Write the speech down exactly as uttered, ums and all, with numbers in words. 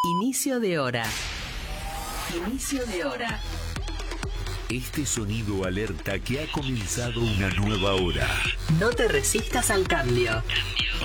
Inicio de hora. Inicio de hora. Este sonido alerta que ha comenzado una nueva hora. No te resistas al cambio. Cambio.